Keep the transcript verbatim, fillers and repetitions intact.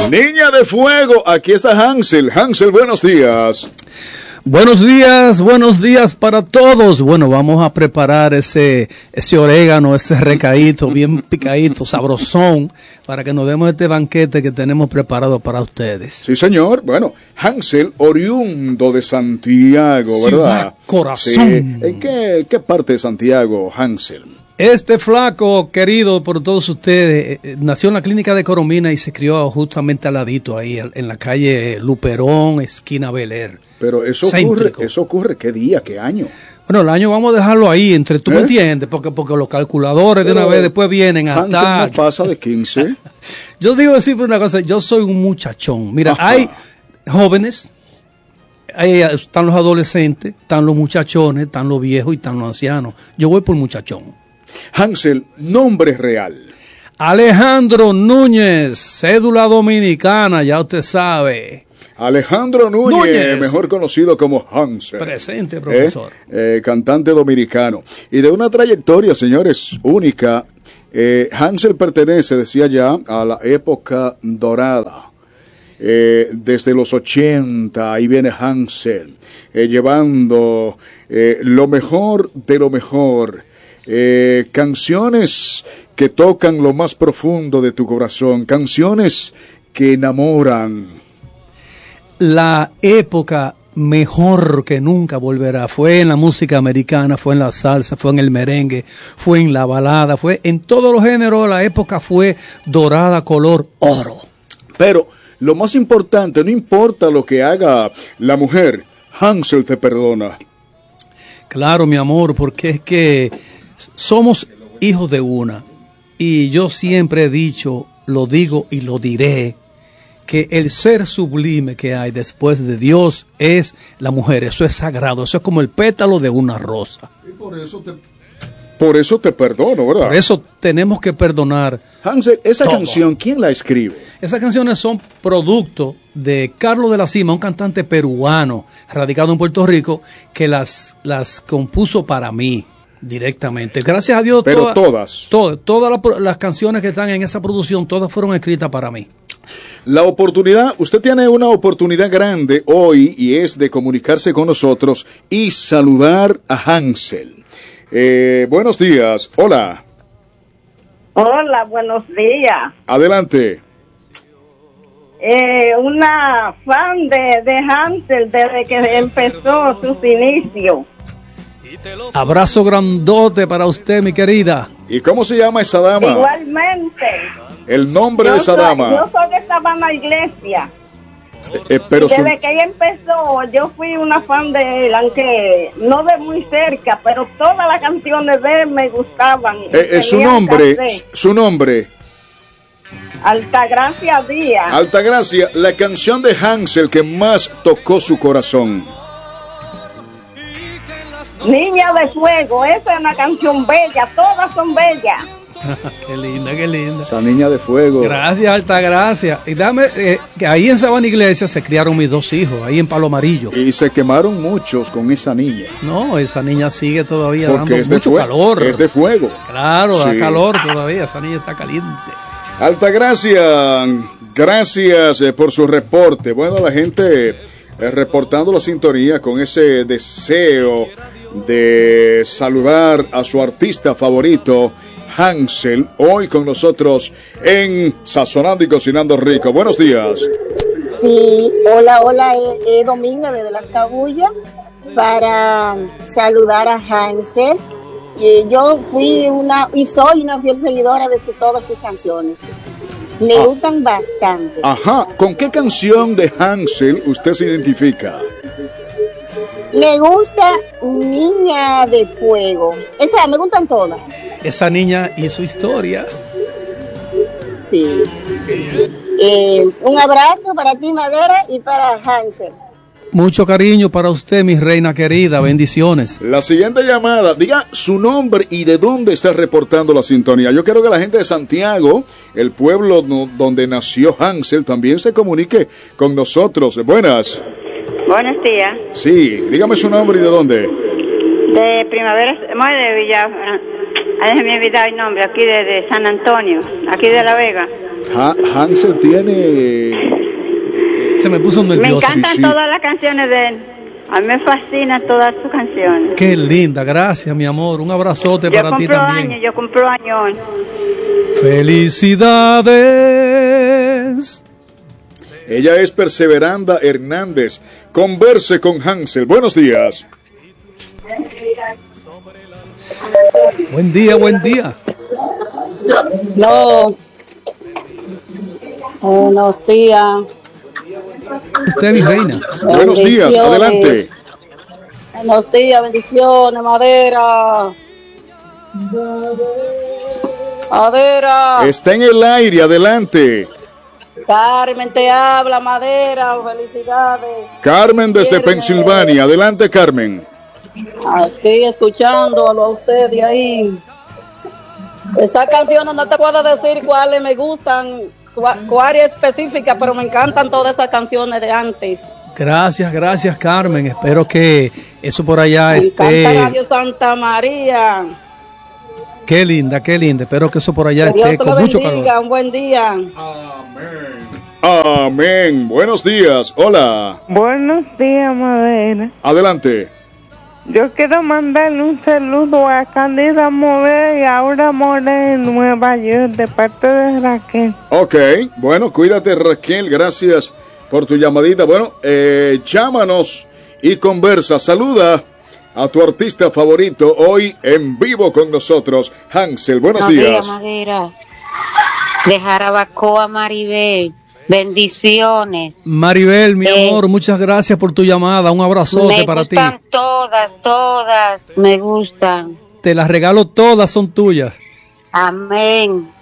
Niña de fuego, aquí está Hansel. Hansel, buenos días. Buenos días, buenos días para todos. Bueno, vamos a preparar ese ese orégano, ese recadito, bien picadito, sabrosón, para que nos demos este banquete que tenemos preparado para ustedes. Sí, señor. Bueno, Hansel, oriundo de Santiago, ¿verdad? Ciudad Corazón. Sí. ¿En qué, qué parte de Santiago, Hansel? Este flaco, querido por todos ustedes, eh, nació en la clínica de Coromina y se crió justamente al ladito ahí, en la calle Luperón, esquina Bel Air. Pero eso ocurre, eso ocurre, ¿qué día, qué año? Bueno, el año vamos a dejarlo ahí, entre tú ¿Eh? me entiendes, porque porque los calculadores Pero de una vez después vienen hasta... Hansel no pasa de quince. Yo digo decir una cosa, yo soy un muchachón. Mira, Ajá. hay jóvenes, hay, están los adolescentes, están los muchachones, están los viejos y están los ancianos. Yo voy por muchachón. Hansel, nombre real. Alejandro Núñez, cédula dominicana, ya usted sabe. Alejandro Núñez, Núñez, mejor conocido como Hansel. Presente, profesor. Eh, eh, cantante dominicano. Y de una trayectoria, señores, única. Eh, Hansel pertenece, decía ya, a la época dorada. Eh, desde los ochenta, ahí viene Hansel, eh, llevando eh, lo mejor de lo mejor. Eh, canciones que tocan lo más profundo de tu corazón, canciones que enamoran. La época mejor que nunca volverá fue en la música americana, fue en la salsa, fue en el merengue, fue en la balada, fue en todos los géneros. La época fue dorada, color oro. Pero lo más importante, no importa lo que haga la mujer, Hansel te perdona. Claro, mi amor, porque es que somos hijos de una, y yo siempre he dicho, lo digo y lo diré, que el ser sublime que hay después de Dios es la mujer. Eso es sagrado, eso es como el pétalo de una rosa. Y por eso te, por eso te perdono, ¿verdad? Por eso tenemos que perdonar. Hansel, esa todo. canción, ¿quién la escribe? Esas canciones son producto de Carlos de la Cima, un cantante peruano radicado en Puerto Rico, que las, las compuso para mí. Directamente, gracias a Dios. Pero toda, todas. Todas, todas las, las canciones que están en esa producción, todas fueron escritas para mí. La oportunidad, usted tiene una oportunidad grande hoy y es de comunicarse con nosotros y saludar a Hansel. Eh, buenos días, hola. Hola, buenos días. Adelante. Eh, una fan de, de Hansel desde que empezó sus inicios. Abrazo grandote para usted, mi querida. ¿Y cómo se llama esa dama? Igualmente. El nombre yo de esa soy, dama. Yo soy de Sabana Iglesia. Eh, eh, pero Desde su... que ella empezó, yo fui una fan de él, aunque no de muy cerca, pero todas las canciones de él me gustaban. Eh, eh, su nombre, su nombre. Altagracia Díaz. Altagracia, la canción de Hansel que más tocó su corazón. Niña de fuego, esa es una canción bella, todas son bellas. Qué linda, qué linda. Esa niña de fuego. Gracias, Altagracia. Y dame, eh, que ahí en Sabana Iglesia se criaron mis dos hijos, ahí en Palo Amarillo. Y se quemaron muchos con esa niña. No, esa niña sigue todavía Porque dando mucho fue- calor. Es de fuego. Claro, Sí. da calor todavía, esa niña está caliente. Altagracia, gracias eh, por su reporte. Bueno, la gente eh, reportando la sintonía con ese deseo de saludar a su artista favorito, Hansel, hoy con nosotros en Sazonando y Cocinando Rico. Buenos días. Sí, hola, hola, eh, eh, Domingo desde Las Cabullas para saludar a Hansel. Y yo fui una y soy una fiel seguidora de su, todas sus canciones. Me Ah. gustan bastante. Ajá, ¿con qué canción de Hansel usted se identifica? Me gusta Niña de Fuego. O sea, me gustan todas. Esa niña hizo historia. Sí. Eh, un abrazo para ti, Madera, y para Hansel. Mucho cariño para usted, mi reina querida. Bendiciones. La siguiente llamada, diga su nombre y de dónde está reportando la sintonía. Yo quiero que la gente de Santiago, el pueblo no, donde nació Hansel, también se comunique con nosotros. Buenas. Buenos días. Sí, dígame su nombre y de dónde. De Primavera, de Villa, Déjeme olvidar el nombre, aquí de, de San Antonio, aquí de La Vega. Ha, Hansel tiene... Se me puso Me nervioso. encantan sí, sí. todas las canciones de él. A mí me fascinan todas sus canciones. Qué linda, gracias, mi amor. Un abrazote Yo para ti cumplo también. años, yo cumplo años. Felicidades. Ella es Perseveranda Hernández. Converse con Hansel. Buenos días. Buen día, buen día. No. Buenos días. Usted, mi reina. Buenos días, Bendiciones. adelante. Buenos días, bendiciones, Madera. Madera. Está en el aire, adelante. Carmen te habla, Madera. Felicidades. Carmen desde Quiero- Pensilvania. Adelante, Carmen. Estoy escuchándolo a usted de ahí. Esas canciones no te puedo decir cuáles me gustan, cua- cuáles específicas, pero me encantan todas esas canciones de antes. Gracias, gracias, Carmen. Espero que eso por allá Me encanta esté. Radio Santa María. Qué linda, qué linda. Espero que eso por allá Que Dios esté te lo con mucho bendiga. calor. Un buen día. Amén. Buenos días. Hola. Buenos días, Madera. Adelante. Yo quiero mandarle un saludo a Candida More y a Aura More en Nueva York, de parte de Raquel. Ok. Bueno, cuídate, Raquel. Gracias por tu llamadita. Bueno, eh, llámanos y conversa. Saluda a tu artista favorito hoy en vivo con nosotros, Hansel. Buenos días. Madera. De Jarabacoa, Maribel. Bendiciones. Maribel, mi Eh, amor, muchas gracias por tu llamada. Un abrazote Me para ti. gustan todas, todas. Me gustan. Te las regalo todas, son tuyas. Amén.